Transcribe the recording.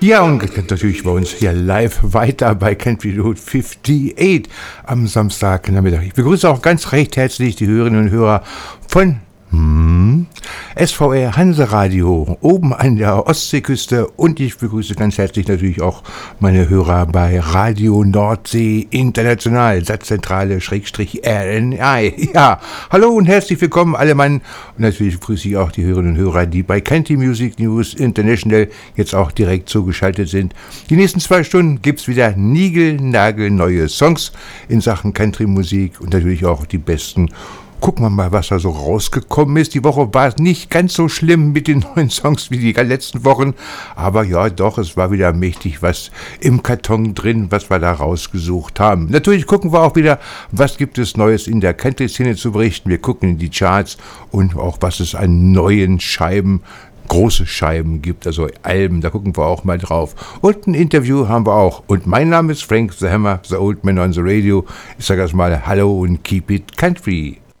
Ja, und ihr könnt natürlich bei uns hier live weiter bei Country Road 58 am Samstagnachmittag. Ich begrüße auch ganz recht herzlich die Hörerinnen und Hörer von SVR Hanseradio oben an der Ostseeküste, und ich begrüße ganz herzlich natürlich auch meine Hörer bei Radio Nordsee International, Satzzentrale /RNI. Ja, hallo und herzlich willkommen alle Mann, und natürlich begrüße ich auch die Hörerinnen und Hörer, die bei Country Music News International jetzt auch direkt zugeschaltet sind. Die nächsten 2 Stunden gibt es wieder niegelnagelneue Songs in Sachen Country Musik und natürlich auch die besten. Gucken wir mal, was da so rausgekommen ist. Die Woche war es nicht ganz so schlimm mit den neuen Songs wie die letzten Wochen. Aber ja, doch, es war wieder mächtig was im Karton drin, was wir da rausgesucht haben. Natürlich gucken wir auch wieder, was gibt es Neues in der Country-Szene zu berichten. Wir gucken in die Charts und auch, was es an neuen Scheiben, große Scheiben gibt, also Alben, da gucken wir auch mal drauf. Und ein Interview haben wir auch. Und mein Name ist Frank the Hammer, the Old Man on the Radio. Ich sage erstmal Hallo und keep it country.